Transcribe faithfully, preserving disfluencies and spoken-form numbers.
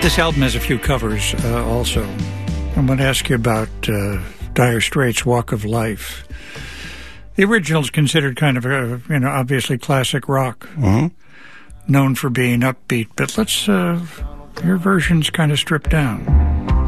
This album has a few covers uh, also. I'm going to ask you about uh, Dire Straits' Walk of Life. The original is considered kind of, a, you know, obviously classic rock, Mm-hmm. known for being upbeat, but let's, uh, your version's kind of stripped down.